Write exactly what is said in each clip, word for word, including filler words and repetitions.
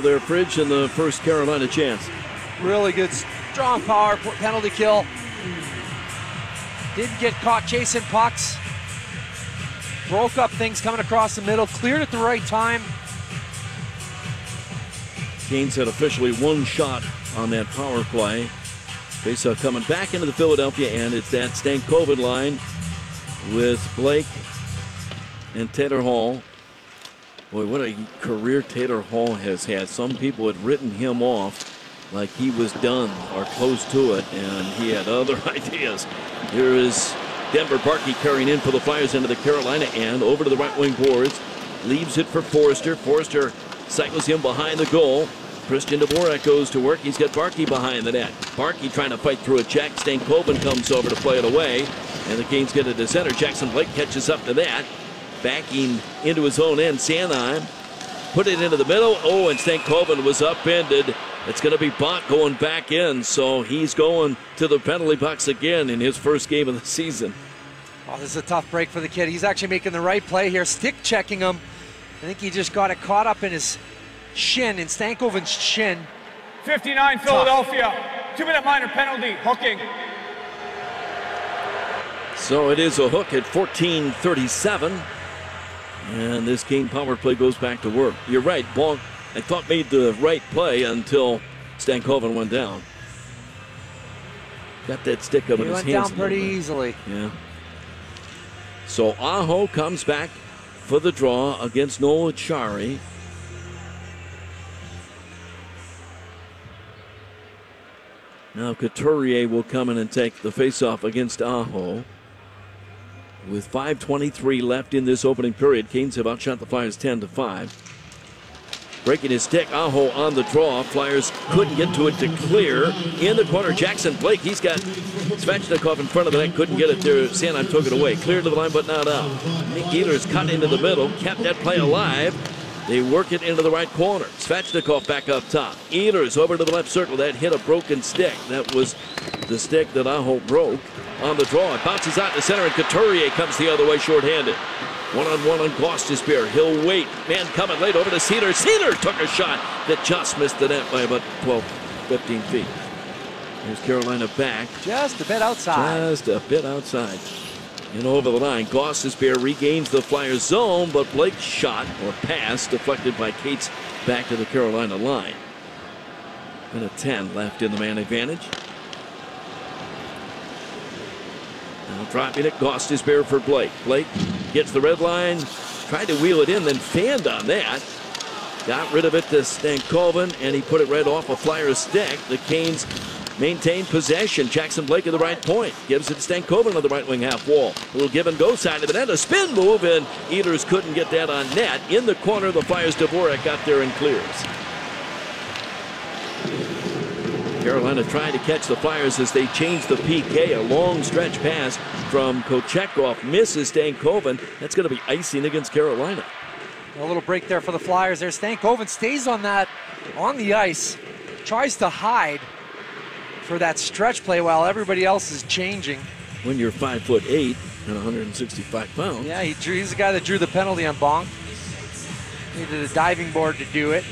there, Fridge, in the first Carolina chance. Really good, strong power penalty kill. Didn't get caught chasing pucks. Broke up things coming across the middle, cleared at the right time. Canes had officially one shot on that power play. Faceoff coming back into the Philadelphia, and it's that Stankoven line with Blake and Taylor Hall. Boy, what a career Taylor Hall has had. Some people had written him off like he was done or close to it, and he had other ideas. Here is Denver Barkey carrying in for the Flyers into the Carolina end, over to the right wing boards. Leaves it for Forrester. Forrester cycles him behind the goal. Christian Dvorak goes to work. He's got Barkey behind the net. Barkey trying to fight through a check. Stankoven comes over to play it away, and the Canes get it to center. Jackson Blake catches up to that. Backing into his own end, Sanheim put it into the middle. Oh, and Stankoven was upended. It's going to be Bach going back in, so he's going to the penalty box again in his first game of the season. Oh, this is a tough break for the kid. He's actually making the right play here, stick checking him. I think he just got it caught up in his shin, in Stankoven's shin. fifty-nine Philadelphia, two-minute minor penalty, hooking. So it is a hook at fourteen thirty-seven. And this game power play goes back to work. You're right, Bonk, I thought made the right play until Stankoven went down. Got that stick up he in his went hands. down pretty easily. Yeah. So Aho comes back for the draw against Noel Acciari. Now Couturier will come in and take the faceoff against Aho. With five twenty-three left in this opening period, Canes have outshot the Flyers ten to five. Breaking his stick, Aho on the draw. Flyers couldn't get to it to clear. In the corner, Jackson Blake, he's got Svechnikov in front of the net, couldn't get it there. Sanheim took it away. Clear to the line, but not out. Nick Ehlers cut into the middle, kept that play alive. They work it into the right corner. Svechnikov back up top. Ehlers over to the left circle. That hit a broken stick. That was the stick that Aho broke. On the draw, it bounces out to center, and Couturier comes the other way shorthanded. One-on-one on Gostisbehere. He'll wait. Man coming late over to Cedar. Cedar took a shot that just missed the net by about twelve, fifteen feet. There's Carolina back. Just a bit outside. Just a bit outside. And over the line, Gostisbehere regains the Flyers zone, but Blake's shot or pass deflected by Cates back to the Carolina line. Minute ten left in the man advantage. Now dropping it, Gostisbehere for Blake. Blake gets the red line, tried to wheel it in, then fanned on that. Got rid of it to Stankoven, and he put it right off a Flyer's stick. The Canes maintain possession. Jackson Blake at the right point. Gives it to Stankoven on the right wing half wall. A little give and go side of the net. A spin move, and Ehlers couldn't get that on net. In the corner, the Flyers' Dvorak got there and clears. Carolina trying to catch the Flyers as they change the P K. A long stretch pass from Kochetkov misses Stankoven. That's going to be icing against Carolina. A little break there for the Flyers there. Stankoven stays on that, on the ice, tries to hide for that stretch play while everybody else is changing. When you're five foot eight and one hundred sixty-five pounds. Yeah, he drew, he's the guy that drew the penalty on Bonk. Needed a diving board to do it.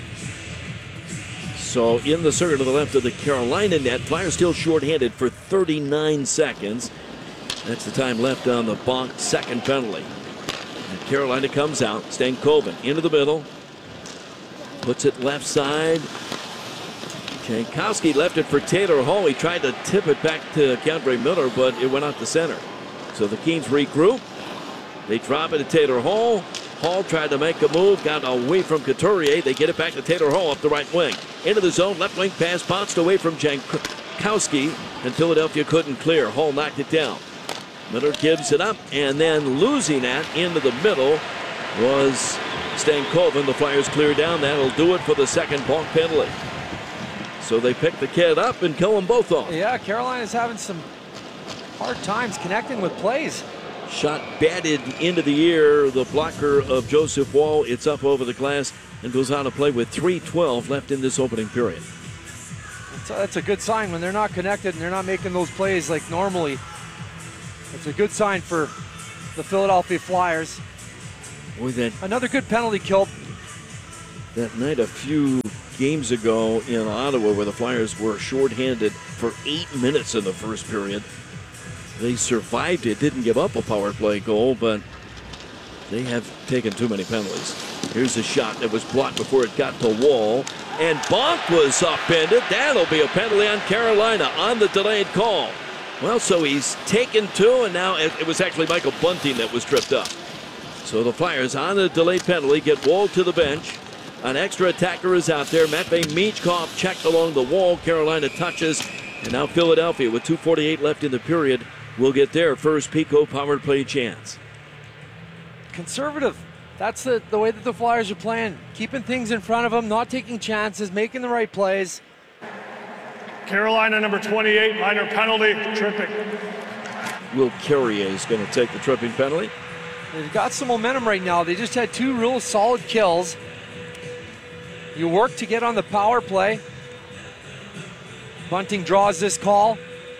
So in the circle to the left of the Carolina net, Flyers still shorthanded for thirty-nine seconds. That's the time left on the Bonk second penalty. And Carolina comes out. Stankoven into the middle. Puts it left side. Jankowski left it for Taylor Hall. He tried to tip it back to K'Andre Miller, but it went out to center. So the Canes regroup. They drop it to Taylor Hall. Hall tried to make a move, got away from Couturier. They get it back to Taylor Hall up the right wing. Into the zone, left wing pass, bounced away from Jankowski, and Philadelphia couldn't clear. Hall knocked it down. Miller gives it up, and then losing that into the middle was Stankoven. The Flyers clear down. That'll do it for the second Bonk penalty. So they pick the kid up and kill them both off. Yeah, Carolina's having some hard times connecting with plays. Shot batted into the air. The blocker of Joseph Woll. It's up over the glass and goes out of play with three twelve left in this opening period. That's a, that's a good sign when they're not connected and they're not making those plays like normally. It's a good sign for the Philadelphia Flyers. Boy, that Another good penalty kill that night a few games ago in Ottawa where the Flyers were shorthanded for eight minutes in the first period. They survived it, didn't give up a power play goal, but they have taken too many penalties. Here's a shot that was blocked before it got to Wall, and Bonk was upended. That'll be a penalty on Carolina on the delayed call. Well, so he's taken two, and now it, it was actually Michael Bunting that was tripped up. So the Flyers on the delayed penalty get Wall to the bench. An extra attacker is out there. Matvei Michkov checked along the wall. Carolina touches, and now Philadelphia with two forty-eight left in the period will get their first Pico power play chance. Conservative. That's the, the way that the Flyers are playing. Keeping things in front of them, not taking chances, making the right plays. Carolina number twenty-eight, minor penalty, tripping. Will Carrier is going to take the tripping penalty. They've got some momentum right now. They just had two real solid kills. You work to get on the power play. Bunting draws this call.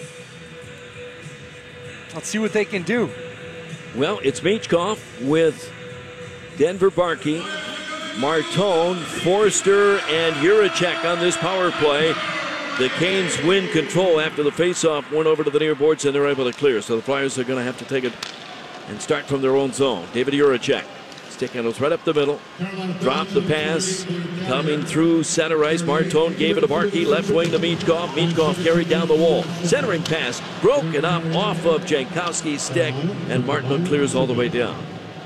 Let's see what they can do. Well, it's Michkov with Denver Barkey, Martone, Forster, and Juracek on this power play. The Canes win control after the faceoff went over to the near boards, and they're able to clear. So the Flyers are going to have to take it and start from their own zone. David Juracek. Stick handles right up the middle. Dropped the pass. Coming through center ice. Martone gave it to Barkey. Left wing to Michkov. Michkov carried down the wall. Centering pass. Broken up off of Jankowski's stick. And Martin clears all the way down.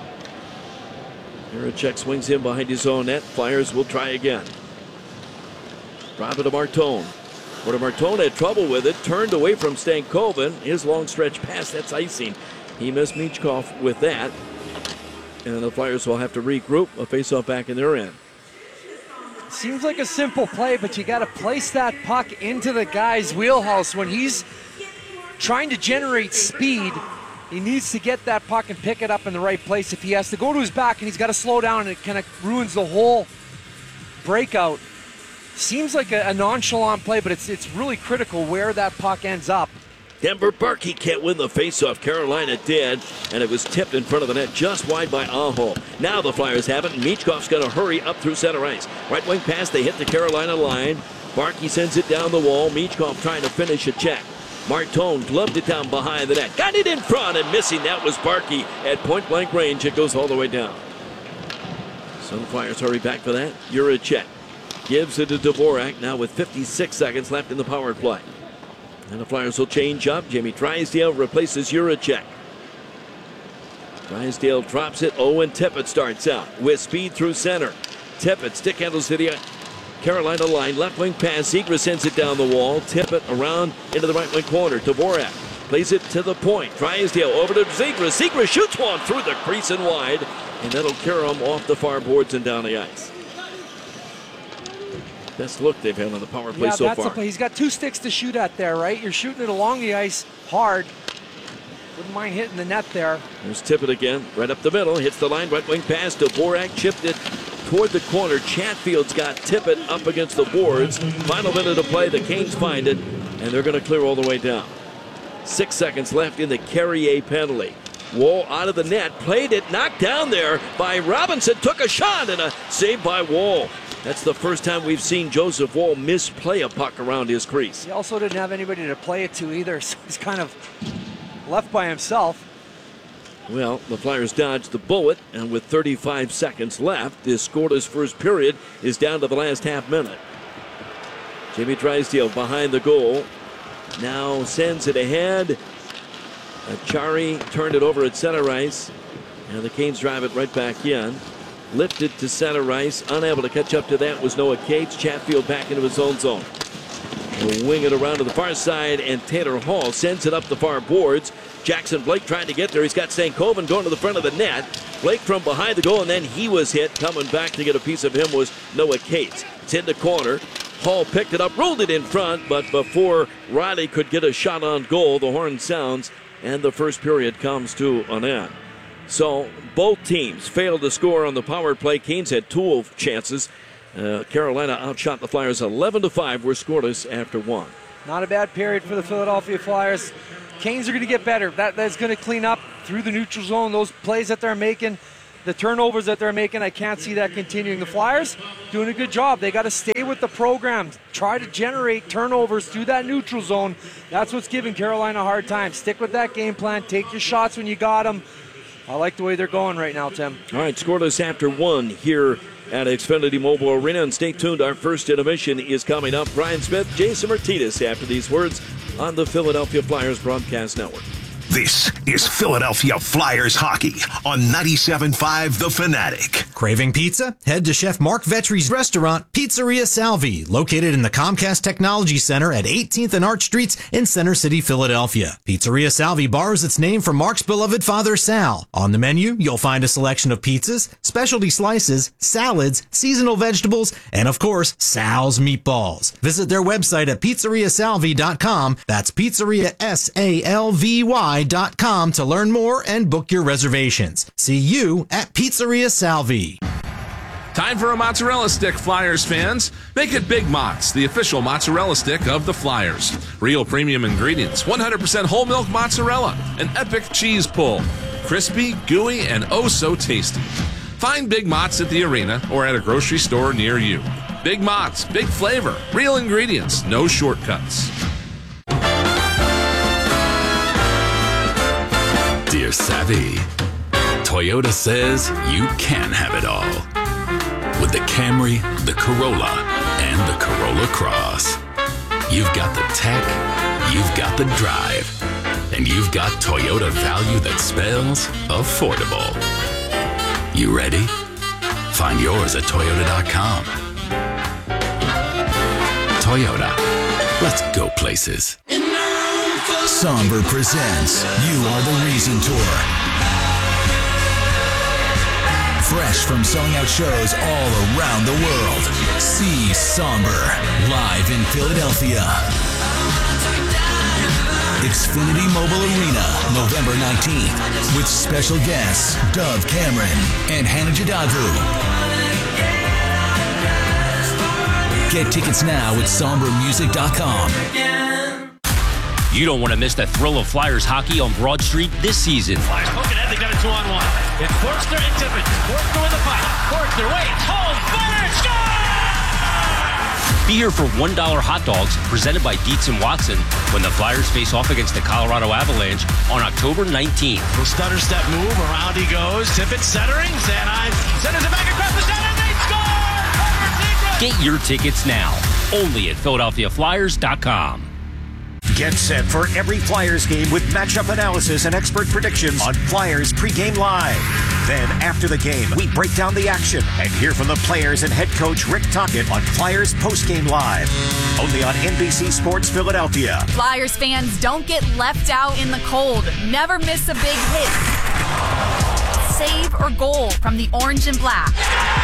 Juracek swings in behind his own net. Flyers will try again. Drop it to Martone. Where Martone had trouble with it. Turned away from Stankoven. His long stretch pass. That's icing. He missed Michkov with that. And the Flyers will have to regroup. A faceoff back in their end. Seems like a simple play, but you got to place that puck into the guy's wheelhouse. When he's trying to generate speed, he needs to get that puck and pick it up in the right place. If he has to go to his back and he's got to slow down, and it kind of ruins the whole breakout. Seems like a, a nonchalant play, but it's it's really critical where that puck ends up. Denver Barkey can't win the faceoff. Carolina did, and it was tipped in front of the net just wide by Aho. Now the Flyers have it, and Michkov's going to hurry up through center ice. Right wing pass, they hit the Carolina line. Barkey sends it down the wall. Michkov trying to finish a check. Martone gloved it down behind the net. Got it in front, and missing. That was Barkey at point-blank range. It goes all the way down. So the Flyers hurry back for that. Juracek gives it to Dvorak now with fifty-six seconds left in the power play. And the Flyers will change up. Jamie Drysdale replaces Juracek. Drysdale drops it. Owen Tippett starts out with speed through center. Tippett stick handles to the Carolina line. Left wing pass. Zegras sends it down the wall. Tippett around into the right wing corner. Dvorak plays it to the point. Drysdale over to Zegras. Zegras shoots one through the crease and wide. And that'll carry him off the far boards and down the ice. Best look they've had on the power play yeah, so that's far. A play. He's got two sticks to shoot at there, right? You're shooting it along the ice hard. Wouldn't mind hitting the net there. There's Tippett again, right up the middle. Hits the line, right wing pass to Dvorak. Chipped it toward the corner. Chatfield's got Tippett up against the boards. Final minute of play. The Canes find it, and they're going to clear all the way down. Six seconds left in the Carrier penalty. Wall out of the net, played it, knocked down there by Robinson. Took a shot and a save by Wall. That's the first time we've seen Joseph Wall misplay a puck around his crease. He also didn't have anybody to play it to either, so he's kind of left by himself. Well, the Flyers dodged the bullet, and with thirty-five seconds left, this scoreless first period is down to the last half minute. Jamie Drysdale behind the goal. Now sends it ahead. Achari turned it over at center ice, and the Canes drive it right back in. Lifted to center ice. Unable to catch up to that was Noah Cates. Chatfield back into his own zone. We'll wing it around to the far side, and Taylor Hall sends it up the far boards. Jackson Blake trying to get there. He's got Stankoven going to the front of the net. Blake from behind the goal, and then he was hit. Coming back to get a piece of him was Noah Cates. It's in the corner. Hall picked it up, rolled it in front, but before Riley could get a shot on goal, the horn sounds, and the first period comes to an end. So both teams failed to score on the power play. Canes had two chances. Uh, Carolina outshot the Flyers eleven to five. We're scoreless after one. Not a bad period for the Philadelphia Flyers. Canes are going to get better. That, that's going to clean up through the neutral zone. Those plays that they're making, the turnovers that they're making, I can't see that continuing. The Flyers doing a good job. They got to stay with the program, try to generate turnovers through that neutral zone. That's what's giving Carolina a hard time. Stick with that game plan. Take your shots when you got them. I like the way they're going right now, Tim. All right, scoreless after one here at Xfinity Mobile Arena. And stay tuned, our first intermission is coming up. Brian Smith, Jason Martinez after these words on the Philadelphia Flyers Broadcast Network. This is Philadelphia Flyers hockey on ninety-seven point five The Fanatic. Craving pizza? Head to Chef Mark Vetri's restaurant, Pizzeria Salvi, located in the Comcast Technology Center at eighteenth and Arch Streets in Center City, Philadelphia. Pizzeria Salvi borrows its name from Mark's beloved father, Sal. On the menu, you'll find a selection of pizzas, specialty slices, salads, seasonal vegetables, and of course, Sal's meatballs. Visit their website at pizzeria salvi dot com. That's pizzeria S A L V Y dot com to learn more and book your reservations. See you at Pizzeria Salvi. Time for a mozzarella stick, Flyers fans. Make it Big Mozz, the official mozzarella stick of the Flyers. Real premium ingredients, one hundred percent whole milk mozzarella, an epic cheese pull. Crispy, gooey, and oh so tasty. Find Big Mozz at the arena or at a grocery store near you. Big Mozz, big flavor, real ingredients, no shortcuts. Dear Savvy, Toyota says you can have it all. With the Camry, the Corolla, and the Corolla Cross. You've got the tech, you've got the drive, and you've got Toyota value that spells affordable. You ready? Find yours at Toyota dot com. Toyota, let's go places. Somber presents You Are the Reason Tour. Fresh from selling out shows all around the world. See Somber live in Philadelphia. Xfinity Mobile Arena, November nineteenth, with special guests Dove Cameron and Hannah Jadavu. Get tickets now at somber music dot com. You don't want to miss the thrill of Flyers hockey on Broad Street this season. Flyers poking ahead, they got a two-on-one. It's Forster and Tippett. Forster with the fight. Forster waits, holds, fires, score! Be here for one dollar hot dogs presented by Dietz and Watson when the Flyers face off against the Colorado Avalanche on October nineteenth. The stutter step move, around he goes. Tippett centering, Sanheim centers it back across the center, they score! Get your tickets now, only at Philadelphia Flyers dot com. Get set for every Flyers game with matchup analysis and expert predictions on Flyers Pregame Live. Then, after the game, we break down the action and hear from the players and head coach Rick Tocchet on Flyers Postgame Live. Only on N B C Sports Philadelphia. Flyers fans, don't get left out in the cold. Never miss a big hit, save, or goal from the orange and black.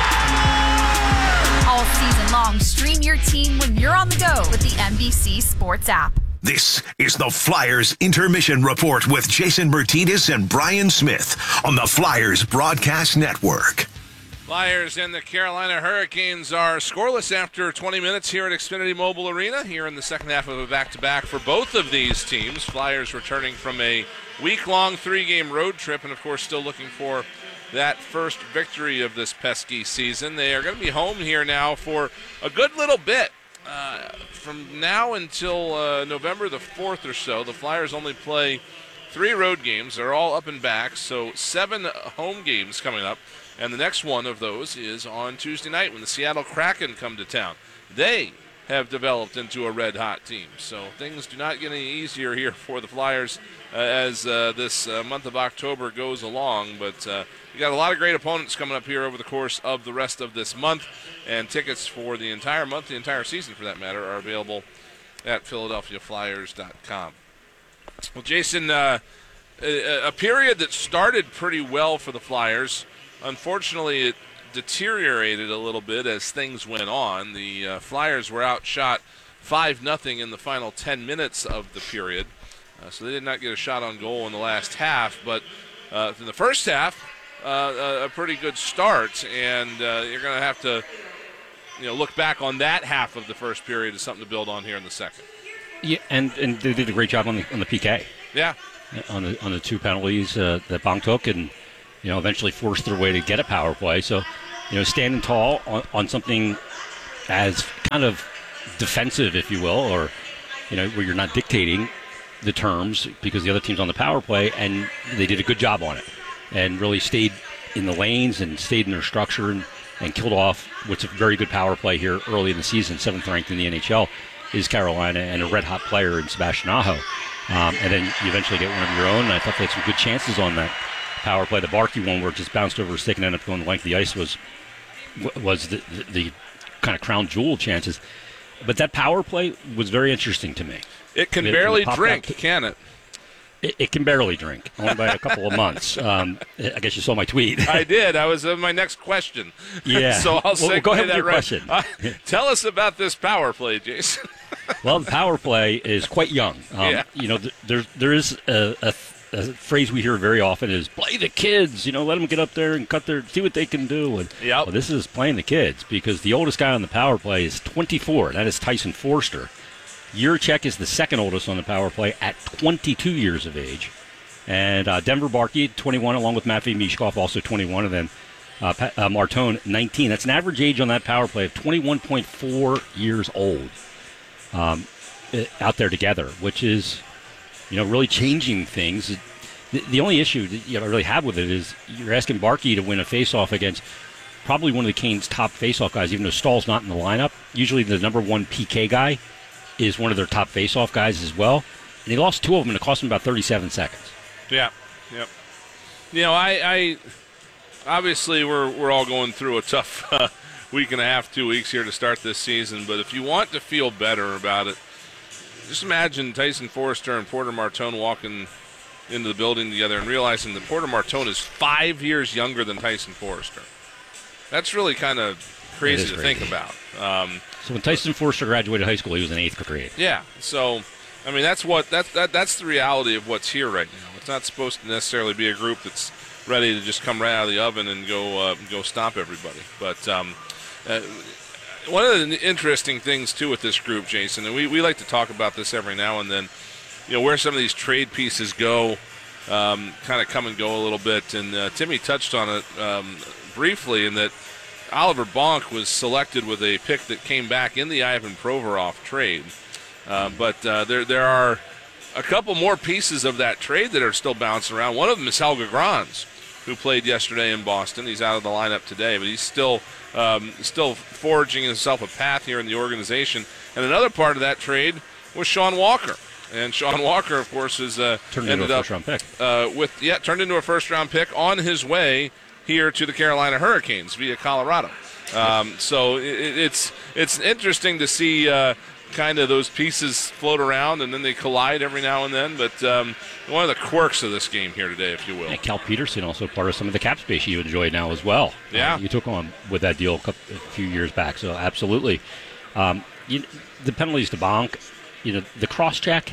All season long, stream your team when you're on the go with the N B C Sports app. This is the Flyers Intermission Report with Jason Martinez and Brian Smith on the Flyers Broadcast Network. Flyers and the Carolina Hurricanes are scoreless after twenty minutes here at Xfinity Mobile Arena, here in the second half of a back-to-back for both of these teams. Flyers returning from a week-long three-game road trip and, of course, still looking for that first victory of this pesky season. They are going to be home here now for a good little bit. Uh, from now until uh, November the fourth or so, the Flyers only play three road games. They're all up and back, so seven home games coming up. And the next one of those is on Tuesday night when the Seattle Kraken come to town. They have developed into a red-hot team, so things do not get any easier here for the Flyers uh, as uh, this uh, month of October goes along. But uh, you got a lot of great opponents coming up here over the course of the rest of this month, and tickets for the entire month, the entire season for that matter, are available at Philadelphia Flyers dot com. Well, Jason, uh, a, a period that started pretty well for the Flyers. Unfortunately, it deteriorated a little bit as things went on. The uh, Flyers were outshot five nothing in the final ten minutes of the period, uh, so they did not get a shot on goal in the last half. But uh, in the first half, uh, a pretty good start, and uh, you're going to have to, you know, look back on that half of the first period as something to build on here in the second. Yeah, and, and they did a great job on the on the P K. Yeah, on the on the two penalties uh, that Bonk took, and you know, eventually forced their way to get a power play. So, you know, standing tall on, on something as kind of defensive, if you will, or, you know, where you're not dictating the terms because the other team's on the power play, and they did a good job on it and really stayed in the lanes and stayed in their structure and, and killed off what's a very good power play here early in the season, seventh ranked in the N H L is Carolina, and a red-hot player in Sebastian Aho. Um, and then you eventually get one of your own, and I thought they had some good chances on that power play. The Barkey one where it just bounced over a stick and ended up going the length of the ice was was the, the, the kind of crown jewel chances. But that power play was very interesting to me. It can it, barely it drink, out, can it? it? It can barely drink, only by a couple of months. Um, I guess you saw my tweet. I did. I was uh, my next question. Yeah. so I'll well, say go ahead with that your right. question. Uh, tell us about this power play, Jason. Well, the power play is quite young. Um, yeah. You know, th- there there is a, a, a phrase we hear very often is play the kids. You know, let them get up there and cut their see what they can do. And yep. well, this is playing the kids because the oldest guy on the power play is twenty-four. That is Tyson Forster. Yurchek is the second oldest on the power play at twenty-two years of age. And uh, Denver Barkey, twenty-one, along with Matvey Mishkov, also twenty-one, and then uh, pa- uh, Martone, nineteen. That's an average age on that power play of twenty-one point four years old um, out there together, which is, you know, really changing things. The, the only issue that you know, I really have with it is you're asking Barkey to win a faceoff against probably one of the Canes' top faceoff guys, even though Stahl's not in the lineup. Usually the number one P K guy is one of their top faceoff guys as well. And he lost two of them, and it cost him about thirty-seven seconds. Yeah, yep. You know, I, I obviously we're we're all going through a tough uh, week and a half, two weeks here to start this season. But if you want to feel better about it, just imagine Tyson Forster and Porter Martone walking into the building together and realizing that Porter Martone is five years younger than Tyson Forster. That's really kind of crazy to crazy. think about. Um, so when Tyson Forster graduated high school, he was in eighth grade. Yeah, so I mean that's what that, that that's the reality of what's here right now. It's not supposed to necessarily be a group that's ready to just come right out of the oven and go uh, go stomp everybody. But um, uh, one of the interesting things too with this group, Jason, and we, we like to talk about this every now and then, you know, where some of these trade pieces go, um, kind of come and go a little bit. And uh, Timmy touched on it um, briefly in that Oliver Bonk was selected with a pick that came back in the Ivan Provorov trade. Uh, but uh, there there are a couple more pieces of that trade that are still bouncing around. One of them is Helge Grans, who played yesterday in Boston. He's out of the lineup today, but he's still um, still forging himself a path here in the organization. And another part of that trade was Sean Walker. And Sean Walker, of course, is uh, turned ended into a up first-round pick. Uh, with yeah, turned into a first-round pick on his way here to the Carolina Hurricanes via Colorado. Um, so it, it's it's interesting to see uh, kind of those pieces float around and then they collide every now and then. But um, one of the quirks of this game here today, if you will. And Cal Peterson also part of some of the cap space you enjoy now as well. Yeah, uh, you took on with that deal a, couple, a few years back. So absolutely, um, you, the penalties to Bonk, you know, the cross check.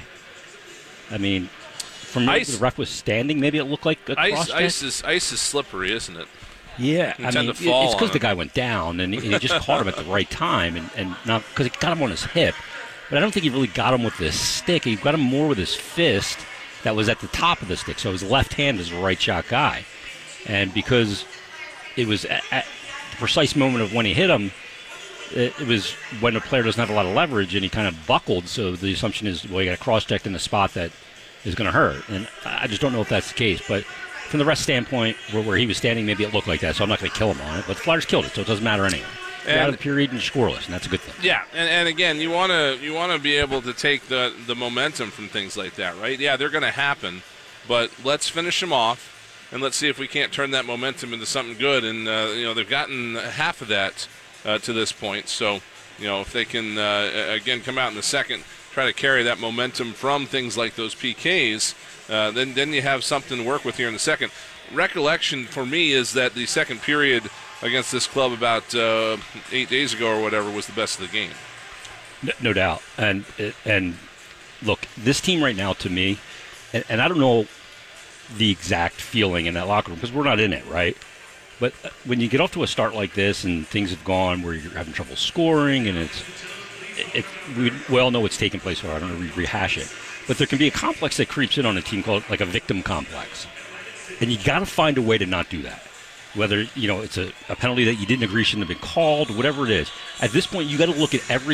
I mean, from where the ref was standing, maybe it looked like a cross check. Ice is ice is slippery, isn't it? Yeah, You I tend mean, to fall it's because on the him. guy went down and he, and he just caught him at the right time, and, and not because he got him on his hip. But I don't think he really got him with his stick. He got him more with his fist that was at the top of the stick. So his left hand is a right shot guy, and because it was at, at the precise moment of when he hit him, it, it was when a player doesn't have a lot of leverage, and he kind of buckled. So the assumption is, well, you got a cross check in the spot that is going to hurt, and I just don't know if that's the case, but. From the rest standpoint, where, where he was standing, maybe it looked like that, so I'm not going to kill him on it. But the Flyers killed it, so it doesn't matter anyway. You're out of the period and scoreless, and that's a good thing. Yeah, and, and again, you want to you want to be able to take the, the momentum from things like that, right? Yeah, they're going to happen, but let's finish them off, and let's see if we can't turn that momentum into something good. And uh, you know, they've gotten half of that uh, to this point, so you know if they can uh, again come out in the second, try to carry that momentum from things like those P Ks. Uh, then then you have something to work with here in the second. Recollection for me is that the second period against this club about uh, eight days ago or whatever was the best of the game. No, no doubt. And and look, this team right now to me, and, and I don't know the exact feeling in that locker room because we're not in it, right? But when you get off to a start like this and things have gone where you're having trouble scoring and it's, it, we, we all know what's taking place, so I don't want to re- rehash it. But there can be a complex that creeps in on a team called like a victim complex. And you got to find a way to not do that. Whether, you know, it's a, a penalty that you didn't agree shouldn't have been called, whatever it is. At this point, you got to look at every